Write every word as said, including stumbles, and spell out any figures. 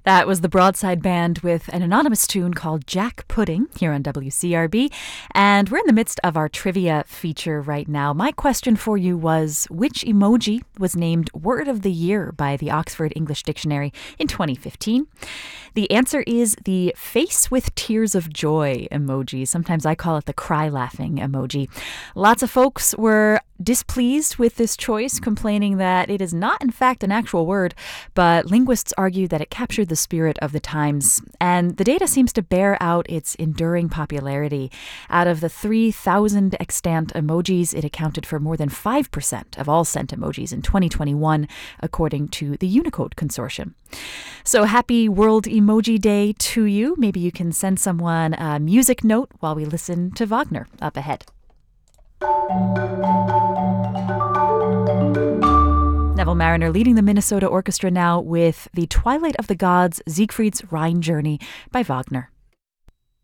That was the Broadside Band with an anonymous tune called Jack Pudding here on W C R B. And we're in the midst of our trivia feature right now. My question for you was, which emoji was named Word of the Year by the Oxford English Dictionary in twenty fifteen? The answer is the face with tears of joy emoji. Sometimes I call it the cry laughing emoji. Lots of folks were displeased with this choice, complaining that it is not in fact an actual word, but linguists argue that it captured the spirit of the times. And the data seems to bear out its enduring popularity. Out of the three thousand extant emojis, it accounted for more than five percent of all sent emojis in twenty twenty-one, according to the Unicode Consortium. So happy World Emoji Day to you. Maybe you can send someone a music note while we listen to Wagner up ahead. Neville Mariner leading the Minnesota Orchestra now with The Twilight of the Gods, Siegfried's Rhine Journey by Wagner.